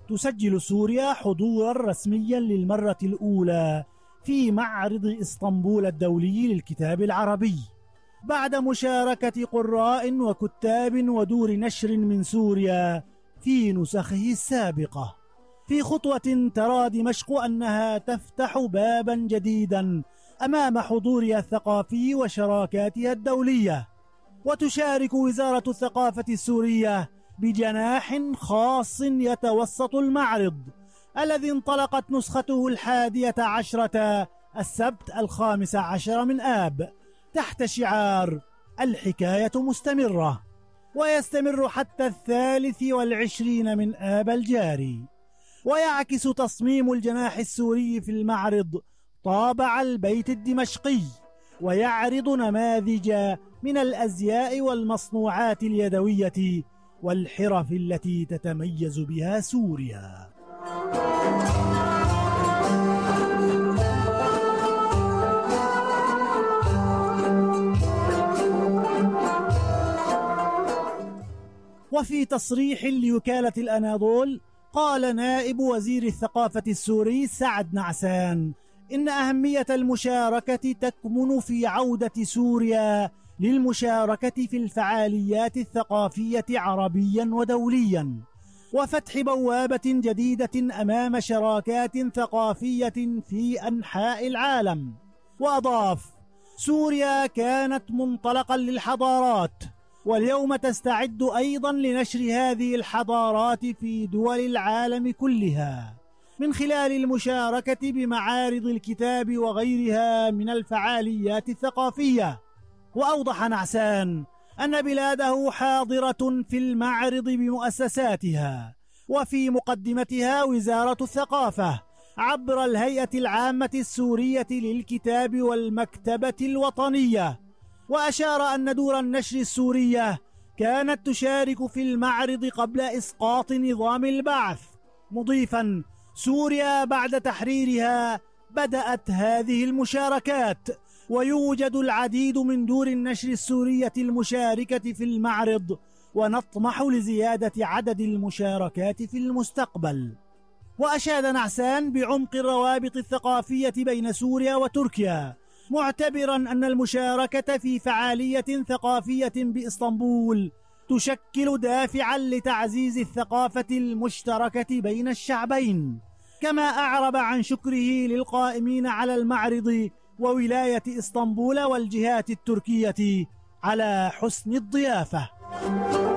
تسجل سوريا حضورا رسميا للمرة الأولى في معرض إسطنبول الدولي للكتاب العربي، بعد مشاركة قراء وكتاب ودور نشر من سوريا في نسخه السابقة، في خطوة ترى دمشق أنها تفتح بابا جديدا أمام حضورها الثقافي وشراكاتها الدولية. وتشارك وزارة الثقافة السورية بجناح خاص يتوسط المعرض الذي انطلقت نسخته 11 السبت 15 من آب تحت شعار الحكاية مستمرة، ويستمر حتى 23 من آب الجاري. ويعكس تصميم الجناح السوري في المعرض طابع البيت الدمشقي، ويعرض نماذج من الأزياء والمصنوعات اليدوية والحرف التي تتميز بها سوريا. وفي تصريح لوكالة الأناضول، قال نائب وزير الثقافة السوري سعد نعسان إن أهمية المشاركة تكمن في عودة سوريا للمشاركة في الفعاليات الثقافية عربيا ودوليا، وفتح بوابة جديدة أمام شراكات ثقافية في أنحاء العالم. وأضاف: سوريا كانت منطلقا للحضارات، واليوم تستعد أيضا لنشر هذه الحضارات في دول العالم كلها من خلال المشاركة بمعارض الكتاب وغيرها من الفعاليات الثقافية. وأوضح نعسان أن بلاده حاضرة في المعرض بمؤسساتها، وفي مقدمتها وزارة الثقافة عبر الهيئة العامة السورية للكتاب والمكتبة الوطنية. وأشار أن دور النشر السورية كانت تشارك في المعرض قبل إسقاط نظام البعث، مضيفا: سوريا بعد تحريرها بدأت هذه المشاركات، ويوجد العديد من دور النشر السورية المشاركة في المعرض، ونطمح لزيادة عدد المشاركات في المستقبل. وأشاد نعسان بعمق الروابط الثقافية بين سوريا وتركيا، معتبرا أن المشاركة في فعالية ثقافية بإسطنبول تشكل دافعا لتعزيز الثقافة المشتركة بين الشعبين. كما أعرب عن شكره للقائمين على المعرض وولاية إسطنبول والجهات التركية على حسن الضيافة.